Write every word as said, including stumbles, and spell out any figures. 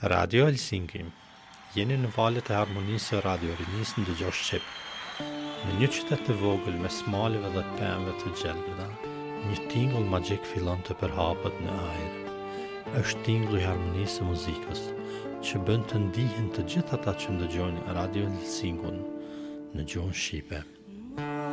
Radio Helsinki. Jeni në valet e harmonisë së Radio Rinisë ndëgjosh shqip. Në një qytet të vogël me smaleve dhe pemëve të gjelbërta, një tingull magjik fillon të përhapet në ajër. Është tingulli i harmonisë së muzikës, që bën të ndihen të gjithë ata që ndëgjojnë Radio Helsinkun në gjuhën shqipe.